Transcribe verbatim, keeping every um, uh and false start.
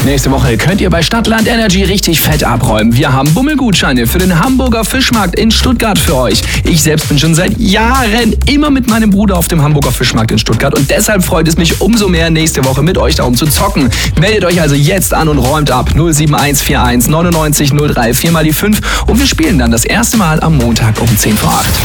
Nächste Woche könnt ihr bei Stadtland Energy richtig fett abräumen. Wir haben Bummelgutscheine für den Hamburger Fischmarkt in Stuttgart für euch. Ich selbst bin schon seit Jahren immer mit meinem Bruder auf dem Hamburger Fischmarkt in Stuttgart und deshalb freut es mich umso mehr, nächste Woche mit euch darum zu zocken. Meldet euch also jetzt an und räumt ab. null sieben eins vier eins neunundneunzig null drei vier mal die fünf und wir spielen dann das erste Mal am Montag um zehn vor acht.